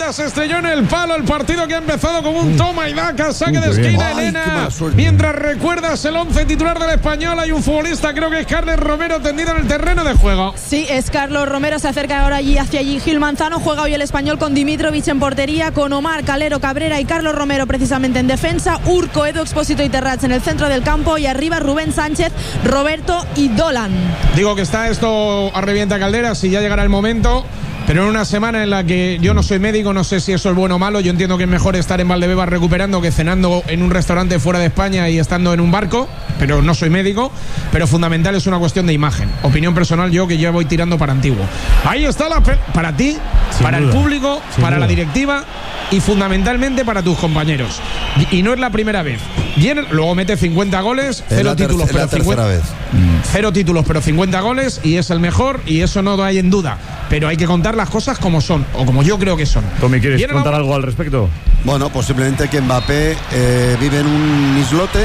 pelota se estrelló en el palo. El partido que ha empezado con un toma y daca, saque de esquina, Elena. Mientras recuerdas el 11 titular del Español, hay un futbolista, creo que es Carles Romero, tendido en el terreno de juego. Sí, es Carlos Romero, se acerca ahora allí hacia allí Gil Manzano. Juega hoy el Español con Dimitrovic en portería, con Omar, Calero, Cabrera y Carlos Romero precisamente en defensa. Urco, Edu Expósito y Terrats en el centro del campo, y arriba Rubén Sánchez, Roberto y Dolan. Digo que está esto a revienta caldera, si ya llegará el momento. Pero en una semana en la que yo no soy médico, no sé si eso es bueno o malo. Yo entiendo que es mejor estar en Valdebebas recuperando que cenando en un restaurante fuera de España y estando en un barco, pero no soy médico. Pero fundamental es una cuestión de imagen. Opinión personal, yo que ya voy tirando para antiguo. Ahí está para ti, para el público, para la directiva y fundamentalmente para tus compañeros. Y no es la primera vez. Luego mete 50 goles, 0 títulos, pero 50 vez. 0 títulos, pero 50 goles, y es el mejor, y eso no hay en duda. Pero hay que contar las cosas como son, o como yo creo que son. Tommy, ¿quieres contar algo al respecto? Bueno, pues simplemente que Mbappé vive en un islote.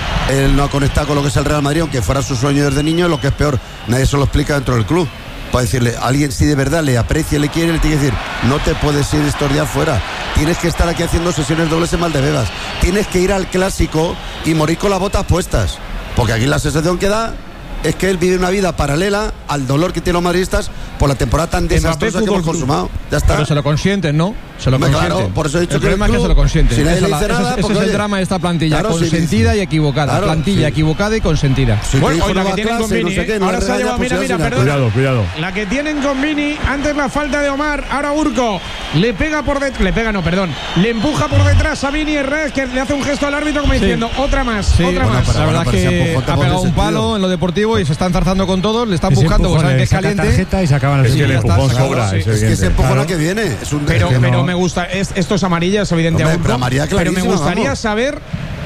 Él no ha conectado con lo que es el Real Madrid, aunque fuera su sueño desde niño. Lo que es peor, nadie se lo explica dentro del club. Para decirle, alguien si de verdad le aprecia y le quiere, le tiene que decir, no te puedes ir estos días fuera, tienes que estar aquí haciendo sesiones dobles en Valdebebas, tienes que ir al Clásico y morir con las botas puestas, porque aquí la sensación que da es que él vive una vida paralela al dolor que tienen los madridistas por la temporada tan desastrosa que hemos consumado. Ya está. Pero se lo consienten, ¿no? Se lo consienten. Claro, por eso he dicho el problema es que se lo consienten. Si nadie le dice nada, ese es el drama de esta plantilla, claro, consentida y equivocada. Claro, plantilla equivocada y consentida. Si bueno, hoy la que tienen con Vini, ahora se ha llevado, mira, perdón. Cuidado. La que tienen con Vini, antes la falta de Omar, ahora Urco le pega por detrás, le empuja por detrás a Vini Herrera, que le hace un gesto al árbitro como diciendo, otra más. La verdad es que ha pegado un palo en lo deportivo y se está enzarzando con todos, le está empujando, porque saben que es caliente. Tarjeta y se acaban es que el empujón sobra. Es que ese empujón que viene. Pero me gusta, esto es amarilla, es evidente. Pero me gustaría saber,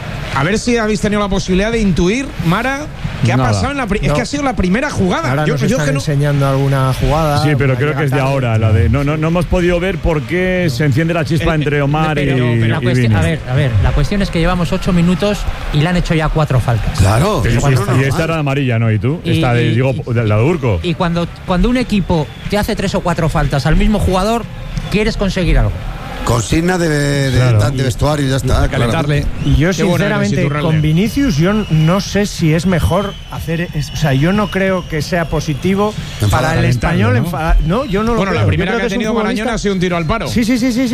a ver si habéis tenido la posibilidad de intuir, Mara, qué ha pasado es que ha sido la primera jugada. Ahora nos están enseñando alguna jugada. Sí, pero creo que es de ahora. La de no hemos podido ver por qué se enciende la chispa entre Omar y Vini. A ver, la cuestión es que llevamos 8 minutos y le han hecho ya 4 faltas. Claro. Y esta era amarilla, ¿no? ¿Y tú? Esta la de Urco. Y cuando un equipo te hace 3 o 4 faltas al mismo jugador, quieres conseguir algo. Consigna de vestuario y ya está. Calentarle. Y yo sinceramente con Vinicius yo no sé si es mejor hacer, o sea, yo no creo que sea positivo para el Español. No, yo no lo creo. Bueno, la primera que ha tenido Marañón ha sido un tiro al paro. Sí.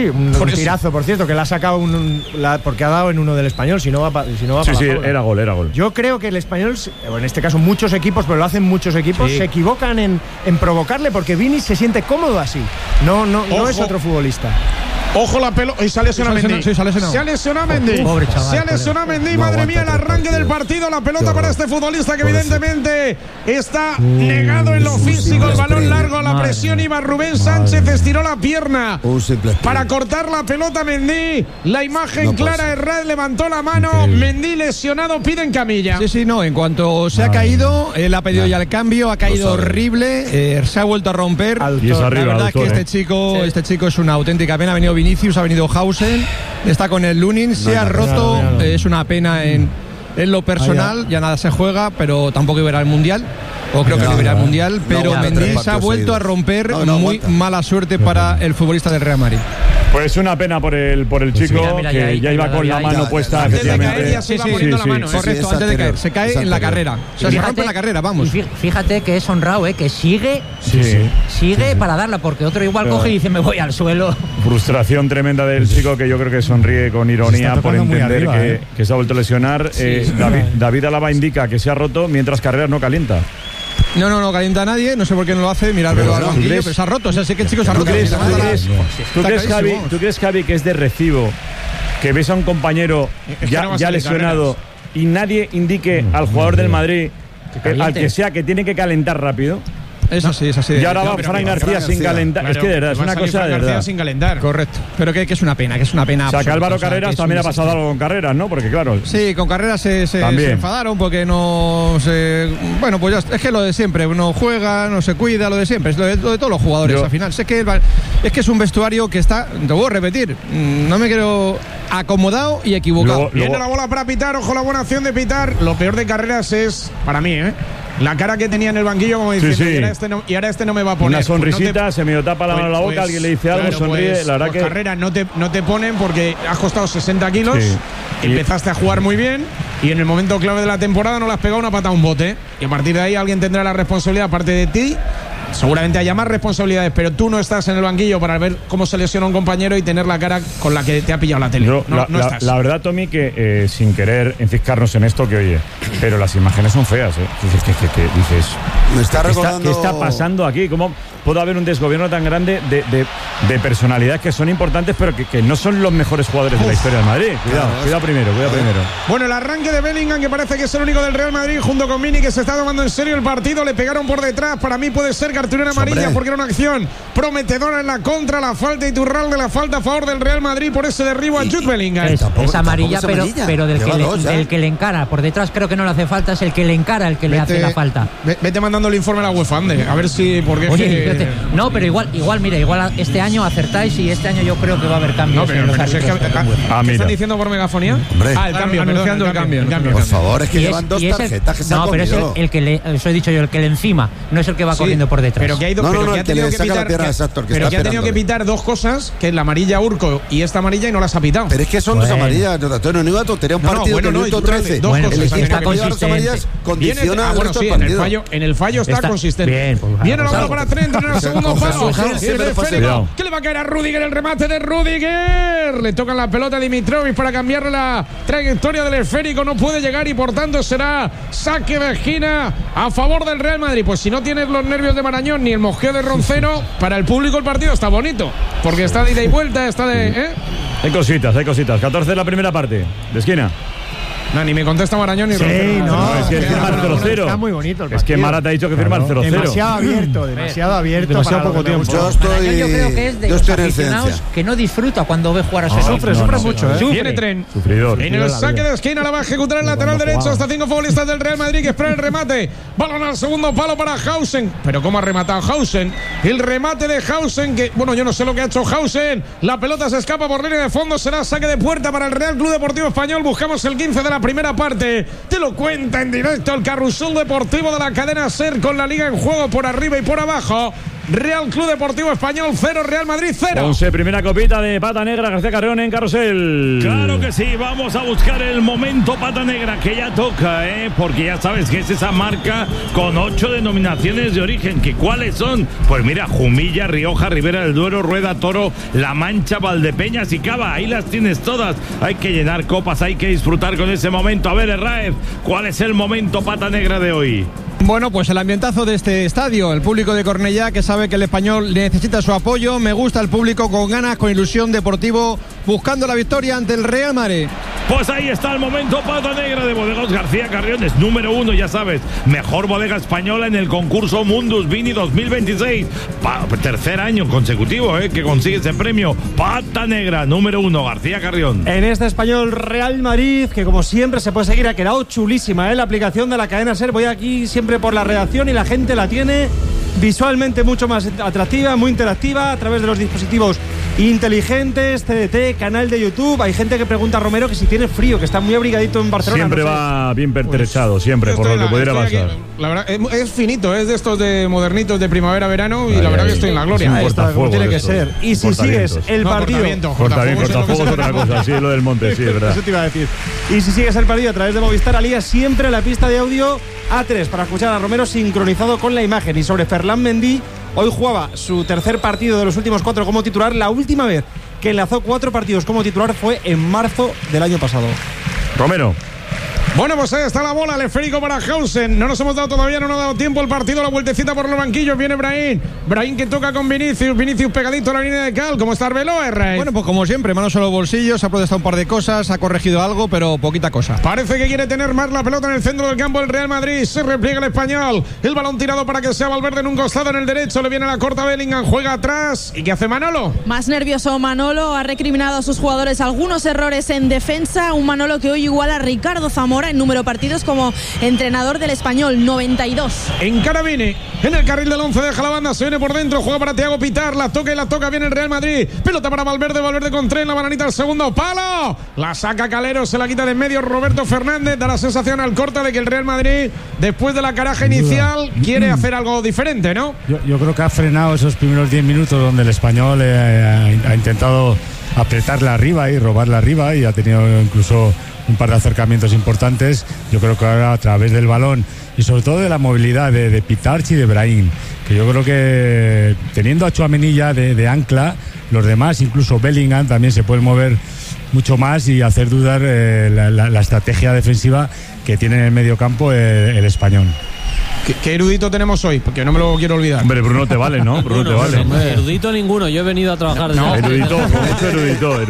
Un tirazo, por cierto, que la ha sacado porque ha dado en uno del Español, si no va para era gol. Yo creo que el Español, en este caso muchos equipos, pero lo hacen muchos equipos, se equivocan en provocarle, porque Vini se siente cómodo así. No es otro futbolista. Ojo la pelota. Y se ha lesionado Mendy. Se ha lesionado Mendy. Pobre chaval. Se ha lesionado Mendy. Madre mía, el arranque del partido. La pelota para este futbolista que evidentemente está negado en lo físico. El balón largo, la presión iba Rubén Sánchez. Estiró la pierna para cortar la pelota Mendy. La imagen clara. Herrera levantó la mano. Mendy lesionado, pide en camilla. Sí, no. En cuanto se ha caído, él ha pedido ya el cambio. Ha caído horrible. Se ha vuelto a romper. Y es arriba, la verdad que este chico es una auténtica pena. Ha venido Vinicius, ha venido Hausen, está con el Lunin, se ha roto, es una pena en lo personal, ya nada se juega, pero tampoco iba al Mundial, o creo que no iba al Mundial, pero Mendy se ha vuelto a romper, muy mala suerte para el futbolista del Real Madrid. Pues una pena por el chico, que ya iba con la mano puesta. Antes de caer ya se iba poniendo la mano. Correcto, antes de caer. Se cae en la carrera. O sea, se rompe en la carrera, vamos. Fíjate que es honrado, que sigue para darla, porque otro igual coge y dice me voy al suelo. Frustración tremenda del chico, que yo creo que sonríe con ironía por entender que se ha vuelto a lesionar. David Alaba indica que se ha roto, mientras Carreras no calienta. No calienta a nadie, no sé por qué no lo hace, mirarlo al banquillo, pero se ha roto, o sea, sé que el chico se ha roto. ¿Tú crees, Javi, que es de recibo que ves a un compañero ya lesionado y nadie indique al jugador del Madrid, al que sea, que tiene que calentar rápido? Eso sí, es así. Y ahora va Fran García sin calentar. Claro, es que de verdad, es una cosa de verdad. Sin calentar. Correcto. Pero que es una pena, O sea, que Álvaro Carreras también ha pasado algo con Carreras, ¿no? Porque claro. Sí, con Carreras se enfadaron porque no se. Bueno, pues ya es que lo de siempre. No juega, no se cuida, lo de siempre. Es lo de todos los jugadores al final. Es que es un vestuario que está. Te voy a repetir. No me quiero. Acomodado y equivocado. Viene la bola para pitar. Ojo, la buena acción de pitar. Lo peor de Carreras es, para mí, La cara que tenía en el banquillo, como diciendo, y ahora este no me va a poner. Una sonrisita, se me tapa la mano a la boca, alguien le dice algo, sonríe. La verdad que Carrera no te ponen porque has costado 60 kilos, empezaste a jugar muy bien y en el momento clave de la temporada no le has pegado una pata a un bote. Y a partir de ahí alguien tendrá la responsabilidad, aparte de ti. Seguramente haya más responsabilidades, pero tú no estás en el banquillo para ver cómo se lesiona un compañero y tener la cara con la que te ha pillado la tele. No estás. La verdad, Tommy, que sin querer enciscarnos en esto, que oye, pero las imágenes son feas, ¿eh? Que dices, me está recordando... ¿Qué está pasando aquí? ¿Cómo puede haber un desgobierno tan grande de personalidades que son importantes, pero que no son los mejores jugadores de la historia del Madrid? Cuidado primero. Bueno, el arranque de Bellingham, que parece que es el único del Real Madrid, junto con Mini, que se está tomando en serio el partido. Le pegaron por detrás. Para mí puede ser cartulina amarilla porque era una acción prometedora en la contra. La falta Iturralde, la falta a favor del Real Madrid por ese derribo a Jude Bellingham. Es amarilla, pero del que le encara. Por detrás creo que no le hace falta, es el que le encara el que le hace la falta. Vete mandando el informe a la UEFA, ande, a ver si... No, pero igual, mira, este año acertáis y este año yo creo que va a haber cambios. ¿Qué están diciendo por megafonía? Hombre. El cambio, anunciando el cambio. Por favor, es que llevan dos tarjetas que se han comido. No, pero es el que le... Eso he dicho yo, el que le encima, no es el que va corriendo por detrás. Pero que ha tenido que pitar dos cosas, que es la amarilla Urco y esta amarilla, y no las ha pitado. Pero es que son dos amarillas, Antonio, no iba a tontería. Un partido que minuto 13. El equipo que lleva dos amarillas condiciona el resto del partido. En el fallo está consistente. Viene la bola para Trent en el segundo palo. ¿Qué le va a caer a Rüdiger? El remate de Rüdiger. Le tocan la pelota a Dimitrovic para cambiarle la trayectoria del esférico. No puede llegar y por tanto será saque de esquina a favor del Real Madrid. Pues si no tienes los nervios de Marañón ni el mosqueo de Roncero, para el público el partido está bonito, porque está de ida y vuelta, está de... Hay cositas. 14 de la primera parte, de esquina. No, ni me contesta Marañón ni Roncero. Es que firma el 0-0. Está muy bonito el partido. Es que Mara te ha dicho que firma el 0-0. Demasiado abierto. Demasiado poco tiempo. Yo creo que es de los aficionados que no disfruta cuando ve jugar a su equipo. Sufre mucho, ¿eh? Viene Tren. Sufridor. En el saque de esquina la va a ejecutar el lateral derecho. Hasta 5 futbolistas del Real Madrid que esperan el remate. Balón al segundo palo para Hausen. Pero ¿cómo ha rematado Hausen? El remate de Hausen, que, bueno, yo no sé lo que ha hecho Hausen. La pelota se escapa por línea de fondo. Será saque de puerta para el Real Club Deportivo Español. Buscamos el 15 de la primera parte. Te lo cuenta en directo el carrusel deportivo de la cadena SER, con la liga en juego por arriba y por abajo. Real Club Deportivo Español 0, Real Madrid 0. 11, primera copita de Pata Negra, García Carrión en carrusel. Claro que sí, vamos a buscar el momento Pata Negra, que ya toca, porque ya sabes que es esa marca con 8 denominaciones de origen. ¿Que cuáles son? Pues mira, Jumilla, Rioja, Ribera del Duero, Rueda, Toro, La Mancha, Valdepeñas y Cava. Ahí las tienes todas. Hay que llenar copas, hay que disfrutar con ese momento. A ver, Herráez, ¿cuál es el momento Pata Negra de hoy? Bueno, pues el ambientazo de este estadio, el público de Cornellá, que sabe que el Español necesita su apoyo. Me gusta el público con ganas, con ilusión, deportivo, buscando la victoria ante el Real Madrid. Pues ahí está el momento Pata Negra de Bodegas García Carrión. Es número 1, ya sabes, mejor bodega española en el concurso Mundus Vini 2026. Tercer año consecutivo que consigue ese premio. Pata Negra, número 1, García Carrión. En este Español Real Madrid, que como siempre se puede seguir, ha quedado chulísima la aplicación de la cadena SER. Voy aquí siempre por la redacción y la gente la tiene visualmente mucho más atractiva, muy interactiva, a través de los dispositivos inteligentes, CDT, canal de YouTube. Hay gente que pregunta a Romero que si tiene frío, que está muy abrigadito en Barcelona. Siempre va bien pertrechado, siempre, por lo que pudiera pasar. La verdad, es finito, es de estos de modernitos de primavera-verano, y la verdad que estoy en la gloria. Ahí está, como tiene que ser. Y si sigues el partido... Cortafuegos es otra cosa, sí, lo del monte, sí, es verdad. Eso te iba a decir. Y si sigues el partido a través de Movistar, alías siempre la pista de audio A3 para escuchar a Romero sincronizado con la imagen. Y sobre Ferland Mendy, hoy jugaba su tercer partido de los últimos 4 como titular. La última vez que enlazó 4 partidos como titular fue en marzo del año pasado. Romero. Bueno, pues ahí está la bola, el esférico para Hausen. No nos hemos dado todavía, no nos ha dado tiempo el partido, la vueltecita por los banquillos. Viene Brahim que toca con Vinicius pegadito a la línea de cal. ¿Cómo está Arbeloa, Herrera? Bueno, pues como siempre, manos a los bolsillos, ha protestado un par de cosas, ha corregido algo, pero poquita cosa. Parece que quiere tener más la pelota en el centro del campo el Real Madrid. Se repliega el Español. El balón tirado para que sea Valverde en un costado, en el derecho. Le viene la corta Bellingham, juega atrás. ¿Y qué hace Manolo? Más nervioso Manolo, ha recriminado a sus jugadores algunos errores en defensa. Un Manolo que hoy iguala a Ricardo Zamora Zamora en número de partidos como entrenador del Español, 92. En Carabini, en el carril del 11, deja la banda, se viene por dentro, juega para Thiago Pitar, la toca y la toca bien el Real Madrid. Pelota para Valverde con 3 en la bananita al segundo palo. La saca Calero, se la quita de en medio Roberto Fernández. Da la sensación al corte de que el Real Madrid, después de la caraja inicial, quiere hacer algo diferente, ¿no? Yo creo que ha frenado esos primeros 10 minutos donde el Español ha intentado apretarla arriba y robarla arriba, y ha tenido incluso un par de acercamientos importantes. Yo creo que ahora, a través del balón y sobre todo de la movilidad de Pitarch y de Brahim, que yo creo que teniendo a Tchouaméni ya de ancla, los demás, incluso Bellingham, también se pueden mover mucho más y hacer dudar la estrategia defensiva que tiene en el medio campo el Español. ¿Qué erudito tenemos hoy? Porque no me lo quiero olvidar. Hombre, Bruno te vale, ¿no? Bruno te vale. Erudito ninguno, yo he venido a trabajar. No, erudito, mucho erudito.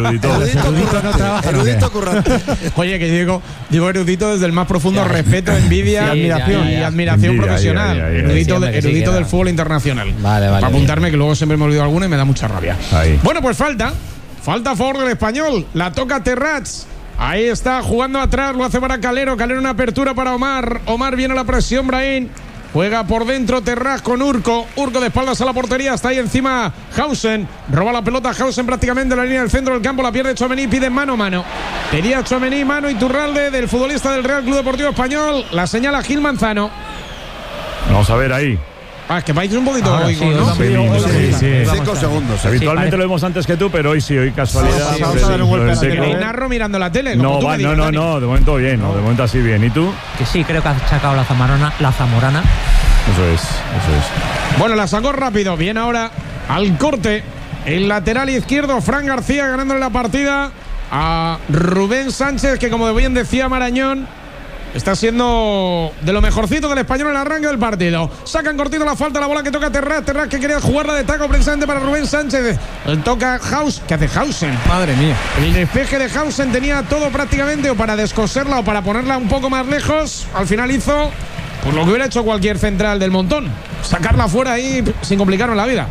Erudito currante. Oye, que digo erudito desde el más profundo respeto, envidia, admiración y admiración profesional. Erudito del fútbol internacional. Vale. Para apuntarme, que luego siempre me olvido alguna y me da mucha rabia. Ahí. Bueno, pues falta a favor del Español. La toca Terrats. Ahí está, jugando atrás, lo hace para Calero. Calero, una apertura para Omar. Omar viene a la presión, Brahim. Juega por dentro Terraz con Urco. Urco de espaldas a la portería. Está ahí encima Hausen. Roba la pelota Hausen prácticamente en la línea del centro del campo. La pierde Tchouaméni. Pide mano a mano. Pedía Tchouaméni, mano Iturralde del futbolista del Real Club Deportivo Español. La señala Gil Manzano. Vamos a ver ahí. Es que vais un poquito ¿no? Sí. 5 segundos. Habitualmente lo vemos antes que tú, pero hoy sí, hoy casualidad. Vamos a dar un golpe. ¿Y narro mirando la tele? No, de momento bien, de momento así bien. ¿Y tú? Que sí, creo que ha sacado la Zamorana. Eso es. Bueno, la sacó rápido. Bien ahora al corte. El lateral izquierdo, Fran García, ganándole la partida a Rubén Sánchez, que como bien decía Marañón, está siendo de lo mejorcito del Español en el arranque del partido. Sacan cortito la falta, la bola que toca Terraz que quería jugarla de taco precisamente para Rubén Sánchez. El toca Hausen. ¿Qué hace Hausen? Madre mía. El despeje de Hausen tenía todo prácticamente, o para descoserla o para ponerla un poco más lejos. Al final hizo pues lo que hubiera hecho cualquier central del montón: sacarla fuera ahí sin complicarnos la vida.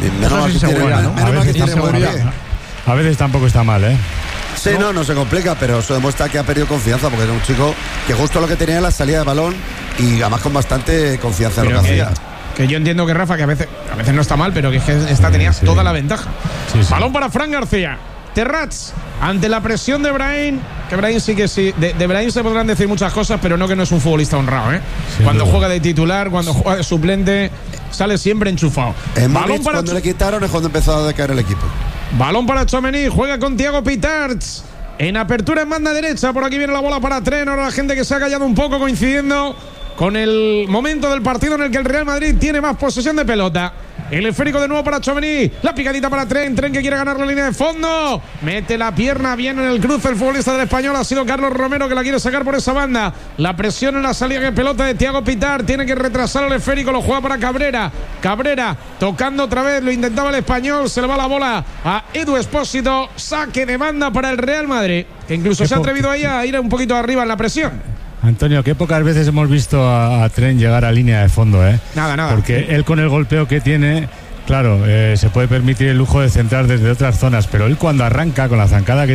A veces tampoco está mal, ¿eh? Sí, no se complica, pero eso demuestra que ha perdido confianza, porque era un chico que justo lo que tenía era la salida de balón y además con bastante confianza en lo que hacía. Que yo entiendo que Rafa, que a veces no está mal, pero que esta tenía toda la ventaja. Sí. Balón para Fran García. Terraz, ante la presión de Brahim, que Brahim sí que sí. De Brahim se podrán decir muchas cosas, pero no que no es un futbolista honrado, ¿eh? Cuando juega de titular, cuando juega de suplente, sale siempre enchufado. Balón para cuando le quitaron es cuando empezó a decaer el equipo. Balón para Tchouaméni, juega con Thiago Pitarch. En apertura en banda derecha, por aquí viene la bola para Tren. Ahora la gente que se ha callado un poco, coincidiendo con el momento del partido en el que el Real Madrid tiene más posesión de pelota. El esférico de nuevo para Tchouaméni, la picadita para Tren que quiere ganar la línea de fondo, mete la pierna bien en el cruce el futbolista del Español. Ha sido Carlos Romero que la quiere sacar por esa banda. La presión en la salida de pelota de Thiago Pitar, tiene que retrasar el esférico, lo juega para Cabrera tocando otra vez, lo intentaba el Español, se le va la bola a Edu Expósito. Saque de banda para el Real Madrid, que incluso se ha atrevido ahí a ir un poquito arriba en la presión. Antonio, qué pocas veces hemos visto a Tren llegar a línea de fondo, ¿eh? Nada. Porque él, con el golpeo que tiene, claro, se puede permitir el lujo de centrar desde otras zonas, pero él cuando arranca con la zancada que